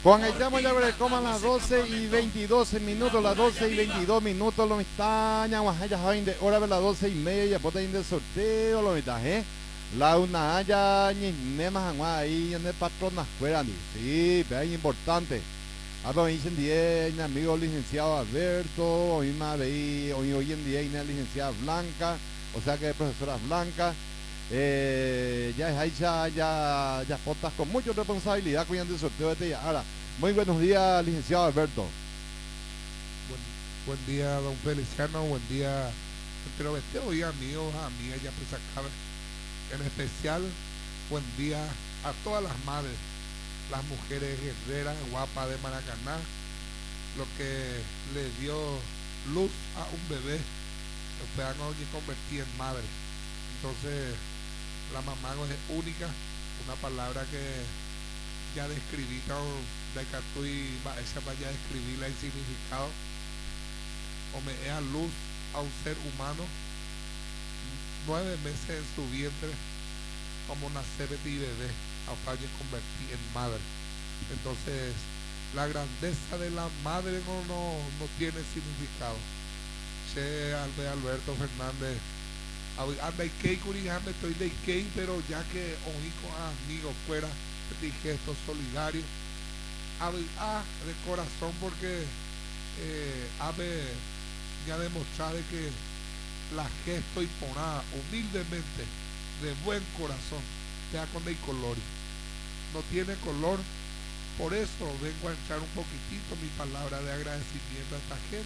Con el tema ya coman las 12 y 22 minutos, las 12 y 22 minutos, lo mitad, ya hora de las 12 y media, ya puede ir de sorteo, lo mitad, la una haya, ni nemas ahí, en el patrón fuera, sí, pero es importante. A ver, dicen 10, mi amigo licenciado Alberto, hoy hoy en día hay una licenciada Blanca, o sea que hay profesoras blancas. Ya es ahí, ya potas con mucha responsabilidad cuidando el sorteo de este. Ahora, muy buenos días, licenciado Alberto. Buen día, don Feliciano, buen día, pero hoy amigos, amigas, ya pues acá, en especial, buen día a todas las madres, las mujeres guerreras, guapas de Maracaná, lo que le dio luz a un bebé, que puedan hoy convertir en madre. Entonces, la mamá no es única, una palabra que ya describí, de que tú esa vaya a describirla el significado, o me da luz a un ser humano, 9 meses en su vientre, como nacer de bebé, a fallar convertir en madre. Entonces, la grandeza de la madre no tiene significado. Che, Alberto Fernández, anda y que estoy de que, pero ya que ojico amigos fuera de gesto solidario, de corazón, porque ave ya demostrar que la gesto y ponada humildemente de buen corazón ya con el color no tiene color. Por eso vengo a echar un poquitito mi palabra de agradecimiento a esta gente